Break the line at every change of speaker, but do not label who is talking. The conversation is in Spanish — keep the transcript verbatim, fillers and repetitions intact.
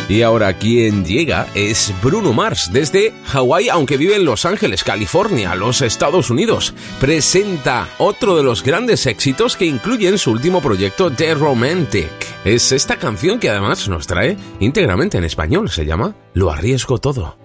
Y ahora quien llega es Bruno Mars, desde Hawái, aunque vive en Los Ángeles, California, los Estados Unidos. Presenta otro de los grandes éxitos que incluye en su último proyecto, The Romantic. Es esta canción que además nos trae íntegramente en español, se llama Lo arriesgo todo.